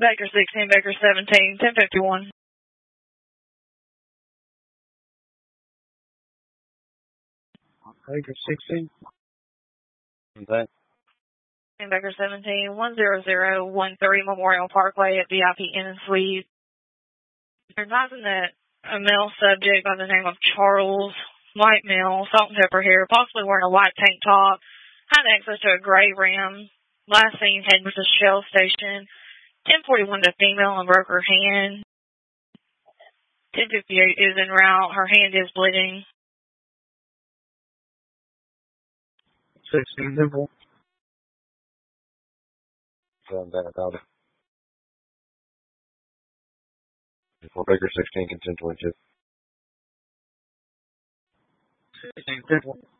Baker 16, Baker 17, 1051. Baker 16. Okay. Baker 17, 10013 Memorial Parkway at VIP Inn and Suites. They're advising that a male subject by the name of Charles, white male, salt and pepper hair, possibly wearing a white tank top, had access to a gray Ram. Last seen heading to the Shell station. 1041 to female and broke her hand. 1058 is en route. Her hand is bleeding. 16 Dimple. For Baker 16, consent 22. 16 Dimple.